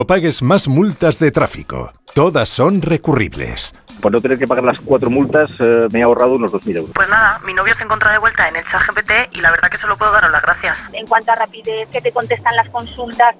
No pagues más multas de tráfico. Todas son recurribles. Por no tener que pagar las 4 multas, me he ahorrado unos 2.000 euros. Pues nada, mi novio se encuentra de vuelta en el ChatGPT y la verdad que solo puedo daros las gracias. En cuanto a rapidez, que te contestan las consultas,